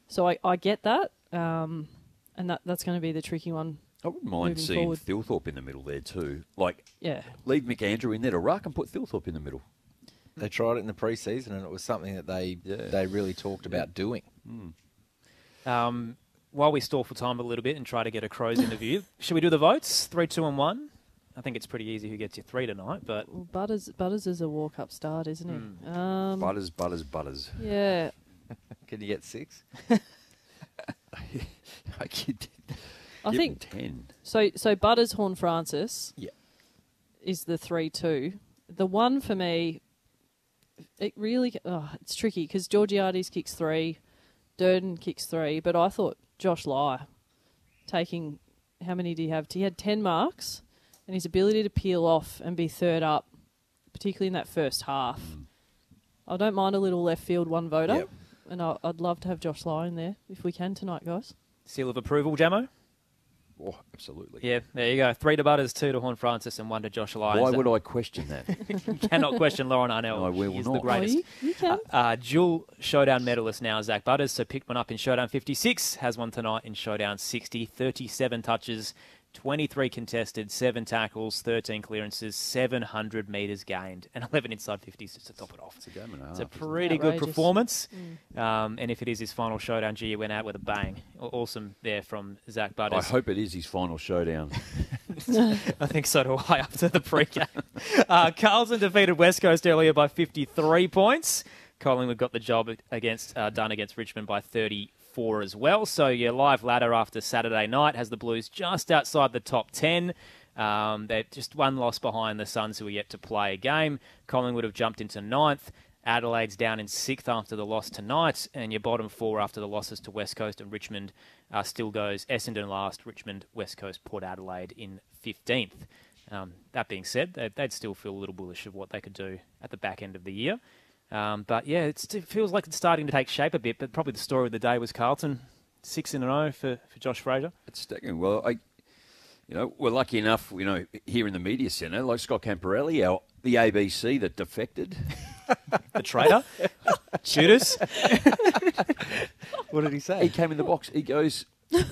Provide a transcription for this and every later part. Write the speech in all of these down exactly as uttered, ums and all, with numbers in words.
So I, I get that, um, and that that's going to be the tricky one. I wouldn't mind seeing forward. Thilthorpe in the middle there too. Like, yeah. leave McAndrew in there to ruck and put Thilthorpe in the middle. They tried it in the pre-season, and it was something that they yeah. they really talked about yeah. doing. Mm. Um, while we stall for time a little bit and try to get a Crows interview, should we do the votes? Three, two, and one. I think it's pretty easy who gets you three tonight, but well, Butters Butters is a walk-up start, isn't he? Mm. Um, Butters, Butters, Butters. Yeah. Can you get six? I kid. I think ten. So so Butters, Horn Francis. Yeah. Is the three two. The one for me. It really oh, it's tricky because Georgiades kicks three, Durden kicks three, but I thought Josh Lai taking how many did he have? He had ten marks, and his ability to peel off and be third up, particularly in that first half. Mm. I don't mind a little left field one voter, yep. and I, I'd love to have Josh Lai in there if we can tonight, guys. Seal of approval, Jamo? Oh, absolutely. Yeah, there you go. Three to Butters, two to Horn Francis, and one to Josh Lyons. Why would I question that? You cannot question Lauren Arnell. No, we will He's not. the greatest. Oh, you, you can. Uh, uh, dual Showdown medalist now, Zach Butters. So picked one up in Showdown fifty-six. Has one tonight in Showdown sixty. thirty-seven touches, twenty-three contested, seven tackles, thirteen clearances, seven hundred metres gained, and eleven inside fifties just to top it off. It's a game and a half. It's a pretty good Outrageous. performance. Mm. Um, and if it is his final Showdown, gee, he went out with a bang. Awesome there from Zach Butters. I hope it is his final showdown. I think so do I after the pre-game. Uh, Carlton defeated West Coast earlier by fifty-three points. Collingwood got the job against uh, done against Richmond by thirty-four as well. So your live ladder after Saturday night has the Blues just outside the top ten. Um, they're just one loss behind the Suns, who are yet to play a game. Collingwood have jumped into ninth. Adelaide's down in sixth after the loss tonight, and your bottom four after the losses to West Coast and Richmond uh, still goes Essendon last, Richmond, West Coast, Port Adelaide in fifteenth. Um, that being said, they'd, they'd still feel a little bullish of what they could do at the back end of the year. Um, but yeah, it's, it feels like it's starting to take shape a bit, but probably the story of the day was Carlton, six in a row for, for Josh Fraser. It's staggering. Well, I... You know, we're lucky enough, you know, here in the media centre, like Scott Camporelli, our the A B C that defected. The traitor? Judas? What did he say? He came in the box. He goes,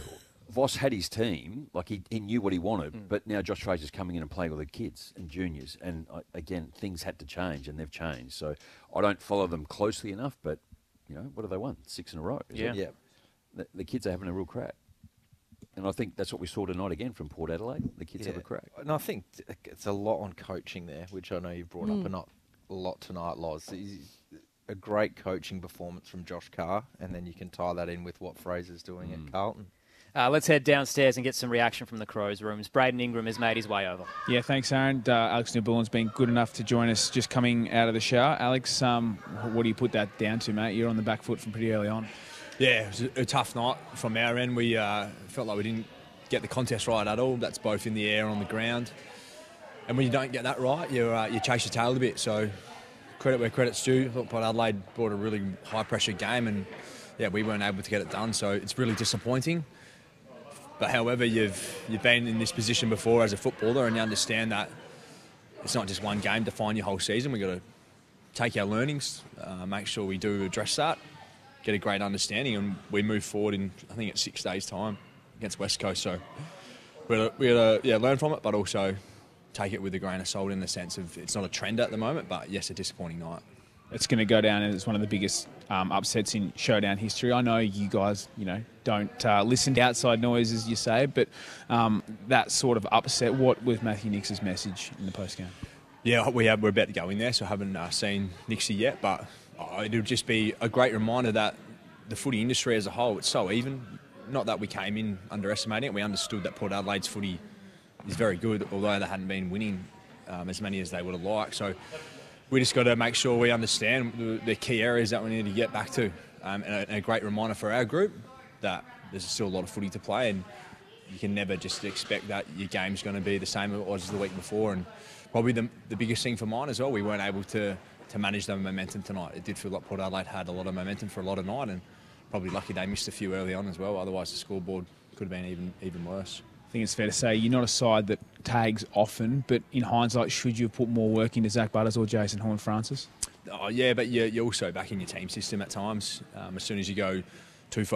Voss had his team, like he, he knew what he wanted, mm. but now Josh Fraser's coming in and playing with the kids and juniors. And, I, again, things had to change, and they've changed. So I don't follow them closely enough, but, you know, what have they won? Six in a row. Yeah. yeah. The, the kids are having a real crack. And I think that's what we saw tonight again from Port Adelaide. The kids yeah. have a crack. And I think it's a lot on coaching there, which I know you've brought mm. up a, not, a lot tonight, Loz. A great coaching performance from Josh Carr, and then you can tie that in with what Fraser's doing mm. at Carlton. Uh, let's head downstairs and get some reaction from the Crows rooms. Braden Ingram has made his way over. Yeah, thanks, Aaron. Uh, Alex Nabullen's been good enough to join us just coming out of the shower. Alex, um, what do you put that down to, mate? You're on the back foot from pretty early on. Yeah, it was a, a tough night from our end. We uh, felt like we didn't get the contest right at all. That's both in the air and on the ground. And when you don't get that right, you uh, you chase your tail a bit. So credit where credit's due. I thought Port Adelaide brought a really high-pressure game, and, yeah, we weren't able to get it done. So it's really disappointing. But, however, you've you've been in this position before as a footballer, and you understand that it's not just one game to define your whole season. We've got to take our learnings, uh, make sure we do address that, get a great understanding, and we move forward in, I think, it's six days' time against West Coast. So we got to, we got to yeah, learn from it, but also take it with a grain of salt in the sense of it's not a trend at the moment, but, yes, a disappointing night. It's going to go down as one of the biggest um, upsets in Showdown history. I know you guys, you know, don't uh, listen to outside noise, as you say, but um, that sort of upset, what was Matthew Nix's message in the postgame? Yeah, we have, we're about to go in there, so I haven't uh, seen Nixie yet, but oh, it'll just be a great reminder that the footy industry as a whole, it's so even. Not that we came in underestimating it. We understood that Port Adelaide's footy is very good, although they hadn't been winning um, as many as they would have liked. So we just got to make sure we understand the, the key areas that we need to get back to. Um, and, a, and a great reminder for our group that there's still a lot of footy to play, and you can never just expect that your game's going to be the same as it was the week before. And probably the, the biggest thing for mine as well, we weren't able to, to manage the momentum tonight. It did feel like Port Adelaide had a lot of momentum for a lot of night, and probably lucky they missed a few early on as well. Otherwise, the scoreboard could have been even even worse. I think it's fair to say you're not a side that tags often, but in hindsight, should you have put more work into Zach Butters or Jason Horne-Francis? Oh, yeah, but you're, you're also back in your team system at times. Um, as soon as you go too far